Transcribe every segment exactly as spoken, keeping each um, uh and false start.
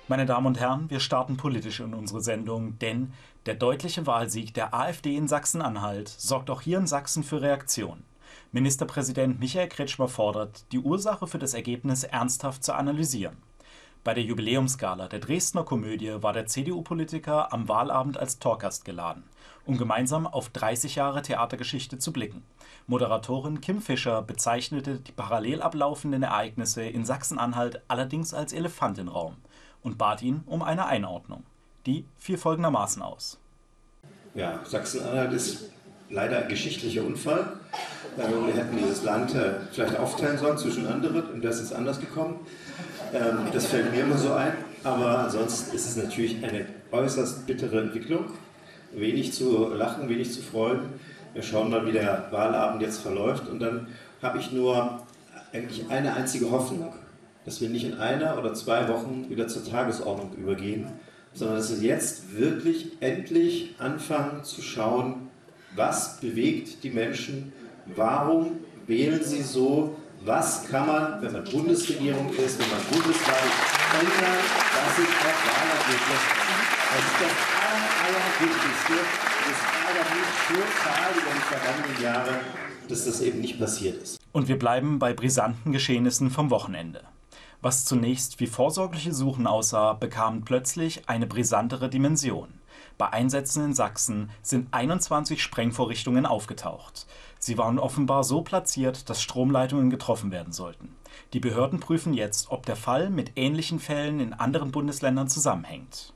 Meine Damen und Herren, wir starten politisch in unsere Sendung, denn der deutliche Wahlsieg der AfD in Sachsen-Anhalt sorgt auch hier in Sachsen für Reaktion. Ministerpräsident Michael Kretschmer fordert, die Ursache für das Ergebnis ernsthaft zu analysieren. Bei der Jubiläumsgala der Dresdner Komödie war der C D U-Politiker am Wahlabend als Talkgast geladen, um gemeinsam auf dreißig Jahre Theatergeschichte zu blicken. Moderatorin Kim Fischer bezeichnete die parallel ablaufenden Ereignisse in Sachsen-Anhalt allerdings als Elefant im Raum und bat ihn um eine Einordnung. Die fiel folgendermaßen aus. Ja, Sachsen-Anhalt ist leider ein geschichtlicher Unfall. Wir hätten dieses Land vielleicht aufteilen sollen zwischen anderen und das ist anders gekommen. Das fällt mir immer so ein, aber ansonsten ist es natürlich eine äußerst bittere Entwicklung. Wenig zu lachen, wenig zu freuen. Wir schauen mal, wie der Wahlabend jetzt verläuft und dann habe ich nur eigentlich eine einzige Hoffnung, dass wir nicht in einer oder zwei Wochen wieder zur Tagesordnung übergehen, sondern dass wir jetzt wirklich endlich anfangen zu schauen, was bewegt die Menschen, warum wählen sie so, was kann man, wenn man Bundesregierung ist, wenn man bundesweit ändern, dass sich auch Wahlergebnisse. Das ist das aller, allerwichtigste. Das Ärgernis so schade über die vergangenen Jahre, dass das eben nicht passiert ist. Und wir bleiben bei brisanten Geschehnissen vom Wochenende. Was zunächst wie vorsorgliche Suchen aussah, bekam plötzlich eine brisantere Dimension. Bei Einsätzen in Sachsen sind einundzwanzig Sprengvorrichtungen aufgetaucht. Sie waren offenbar so platziert, dass Stromleitungen getroffen werden sollten. Die Behörden prüfen jetzt, ob der Fall mit ähnlichen Fällen in anderen Bundesländern zusammenhängt.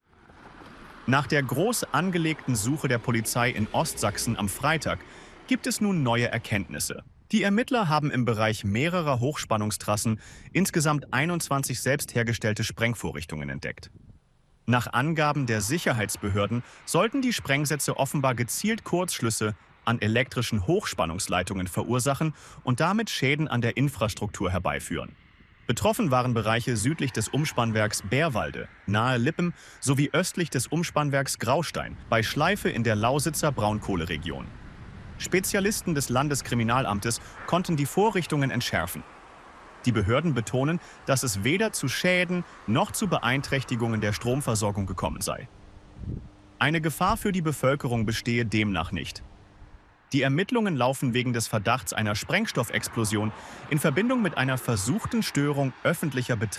Nach der groß angelegten Suche der Polizei in Ostsachsen am Freitag gibt es nun neue Erkenntnisse. Die Ermittler haben im Bereich mehrerer Hochspannungstrassen insgesamt einundzwanzig selbst hergestellte Sprengvorrichtungen entdeckt. Nach Angaben der Sicherheitsbehörden sollten die Sprengsätze offenbar gezielt Kurzschlüsse an elektrischen Hochspannungsleitungen verursachen und damit Schäden an der Infrastruktur herbeiführen. Betroffen waren Bereiche südlich des Umspannwerks Bärwalde, nahe Lippen, sowie östlich des Umspannwerks Graustein, bei Schleife in der Lausitzer Braunkohleregion. Spezialisten des Landeskriminalamtes konnten die Vorrichtungen entschärfen. Die Behörden betonen, dass es weder zu Schäden noch zu Beeinträchtigungen der Stromversorgung gekommen sei. Eine Gefahr für die Bevölkerung bestehe demnach nicht. Die Ermittlungen laufen wegen des Verdachts einer Sprengstoffexplosion in Verbindung mit einer versuchten Störung öffentlicher Betriebe